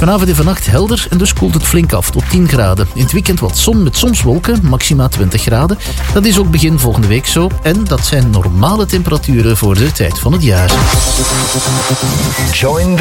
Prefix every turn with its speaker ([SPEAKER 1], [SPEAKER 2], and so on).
[SPEAKER 1] Vanavond en vannacht helder en dus koelt het flink af tot 10 graden. In het weekend wat zon met soms wolken, maxima 20 graden. Dat is ook begin volgende week zo. En dat zijn normale temperaturen voor de tijd van het jaar.
[SPEAKER 2] Join the